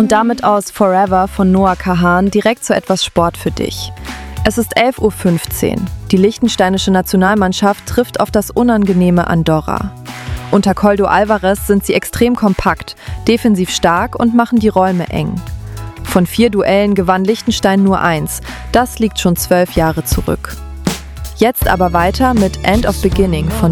Und damit aus Forever von Noah Kahan direkt zu etwas Sport für dich. Es ist 11:15 Uhr. Die liechtensteinische Nationalmannschaft trifft auf das unangenehme Andorra. Unter Koldo Alvarez sind sie extrem kompakt, defensiv stark und machen die Räume eng. Von 4 Duellen gewann Liechtenstein nur 1. Das liegt schon 12 Jahre zurück. Jetzt aber weiter mit End of Beginning von